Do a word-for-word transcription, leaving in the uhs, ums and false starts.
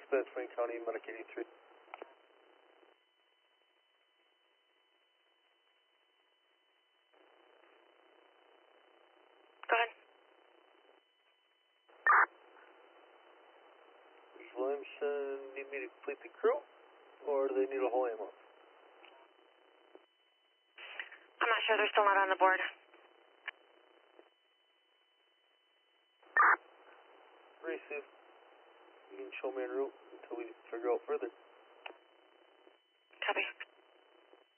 dispatch, Wayne County, Medic eighty-three. Go ahead. Does Williamson need me to complete the crew, or do they need a whole ambulance? I'm not sure, they're still not on the board. Receive. You can show me en route until we figure out further.